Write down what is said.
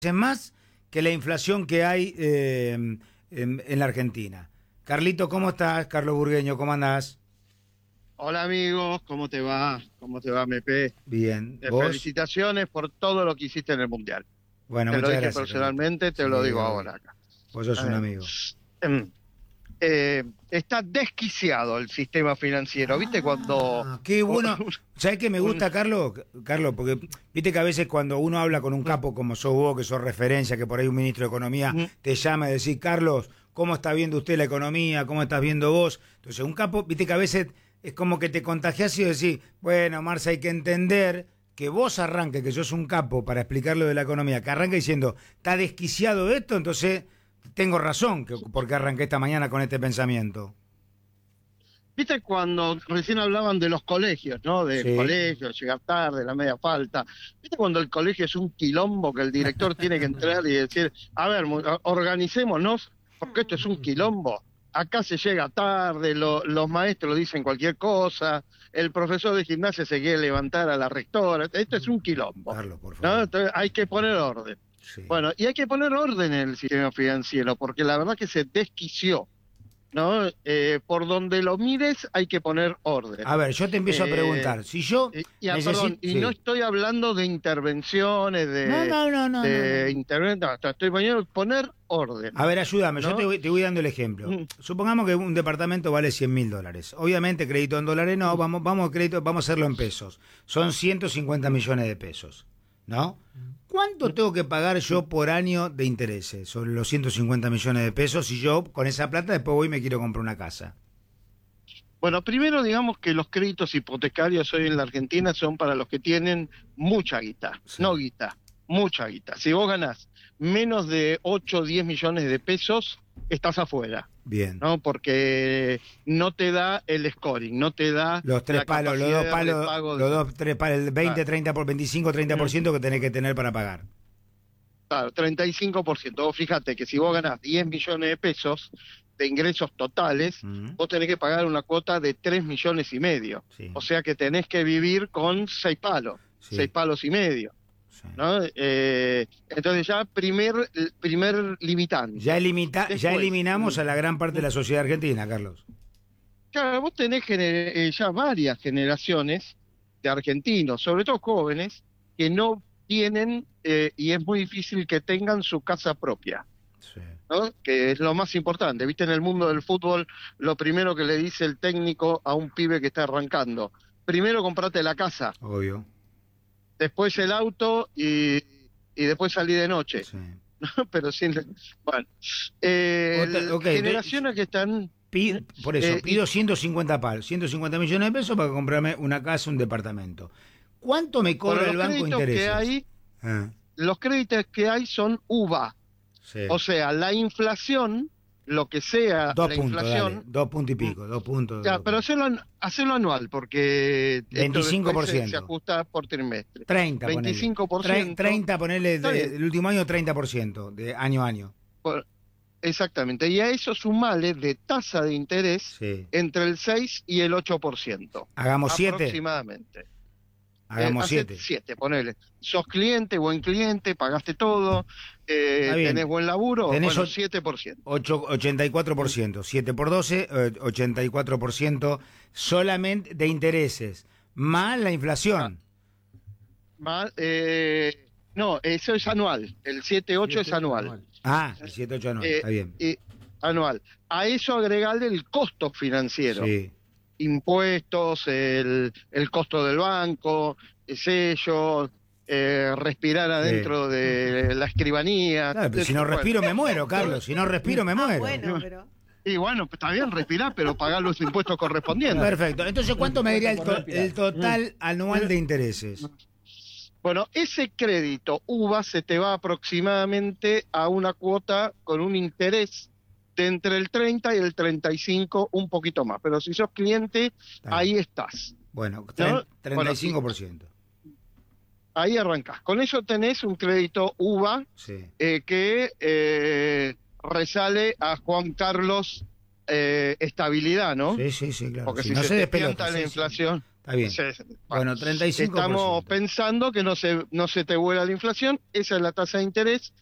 más que la inflación que hay en la Argentina. Carlito, ¿cómo estás? Carlos Burgueño, ¿cómo andás? Hola amigos, ¿cómo te va? ¿Cómo te va, MP? Bien. ¿Vos? Felicitaciones por todo lo que hiciste en el Mundial. Bueno, Te lo muchas dije gracias, personalmente, Carlito. te lo Sí, digo obvio. ahora acá. Vos sos un amigo. Está desquiciado el sistema financiero. ¿Viste cuando... Qué bueno. ¿Sabés qué me gusta, Carlos? Carlos, porque viste que a veces cuando uno habla con un capo como sos vos, que sos referencia, que por ahí un ministro de Economía te llama y decís, Carlos, ¿cómo está viendo usted la economía? ¿Cómo estás viendo vos? Entonces, un capo, viste que a veces es como que te contagias y decís, bueno, Marce, hay que entender que vos arranques, que sos un capo para explicar lo de la economía, que arranque diciendo, está desquiciado esto, entonces tengo razón, porque arranqué esta mañana con este pensamiento. ¿Viste cuando recién hablaban de los colegios, ¿no? Del colegio, llegar tarde, la media falta. ¿Viste cuando el colegio es un quilombo que el director tiene que entrar y decir, a ver, organicémonos, porque esto es un quilombo? Acá se llega tarde, los maestros dicen cualquier cosa, el profesor de gimnasia se quiere levantar a la rectora, esto es un quilombo. Carlos, por favor. ¿No? Entonces hay que poner orden. Sí. Bueno, y hay que poner orden en el sistema financiero, porque la verdad que se desquició, ¿no? Por donde lo mires hay que poner orden. A ver, yo te empiezo a preguntar, si yo perdón, y no estoy hablando de intervenciones, No. estoy poniendo poner orden. A ver, ayúdame, ¿no? yo te voy dando el ejemplo. Supongamos que un departamento vale $100.000. Obviamente, crédito en dólares no, vamos a hacerlo en pesos. Son 150 millones de pesos, ¿no? ¿Cuánto tengo que pagar yo por año de intereses sobre los 150 millones de pesos si yo con esa plata después voy y me quiero comprar una casa? Bueno, primero digamos que los créditos hipotecarios hoy en la Argentina son para los que tienen mucha guita, no guita, mucha guita. Si vos ganás menos de 8 o 10 millones de pesos, estás afuera. Bien. ¿No? Porque no te da el scoring, no te da los tres palos, los dos tres palos, el 20, 30 por 25, 30% que tenés que tener para pagar. Claro, 35%. Vos fíjate que si vos ganás 10 millones de pesos de ingresos totales, vos tenés que pagar una cuota de 3 millones y medio. Sí. O sea que tenés que vivir con 6 palos, 6 palos y medio. Sí. ¿No? Entonces ya primer limitante. Ya eliminamos a la gran parte de la sociedad argentina, Carlos. Claro, vos tenés ya varias generaciones de argentinos, sobre todo jóvenes, que no tienen, y es muy difícil que tengan su casa propia. Sí. ¿No? Que es lo más importante. Viste, en el mundo del fútbol, lo primero que le dice el técnico a un pibe que está arrancando, primero comprate la casa. Obvio. Después el auto y después salí de noche. Sí. Pero sin... Bueno. Generaciones que están... Por eso, pido 150 millones de pesos para comprarme una casa, un departamento. ¿Cuánto me cobra el banco de intereses? Los créditos que hay son UVA. Sí. O sea, la inflación, lo que sea la inflación... Dale, 2 puntos y pico, 2 puntos. Ya, pero hacerlo anual, porque 25%. Se ajusta por trimestre. 30, 25%. 30, ponele el último año 30%, de año a año. Exactamente, y a eso sumale de tasa de interés entre el 6 y el 8%. Hagamos 7. Aproximadamente. Hagamos 7. 7, ponele. Sos cliente, buen cliente, pagaste todo, tenés buen laburo, tenés 7%. 84%, 7 por 12, 84% solamente de intereses, más la inflación. No, eso es anual, el 7-8 es anual. El 7-8 anual, está bien. Anual. A eso agregarle el costo financiero. Sí. Impuestos, el costo del banco, el sello, respirar adentro de la escribanía. Claro, pero si no respiro me muero, Carlos, si no respiro me muero. Bueno, pero... Y bueno, está bien respirar, pero pagar los impuestos correspondientes. Perfecto. Entonces, ¿cuánto me diría el total anual de intereses? Bueno, ese crédito UVA se te va aproximadamente a una cuota con un interés de entre el 30 y el 35, un poquito más. Pero si sos cliente, ahí estás. Bueno, 35%. Bueno, ahí arrancás. Con eso tenés un crédito UVA que resale a Juan Carlos estabilidad, ¿no? Sí, claro. Porque si no se despelota la inflación... Está bien. Bueno, 35%. Estamos pensando que no se te vuela la inflación, esa es la tasa de interés,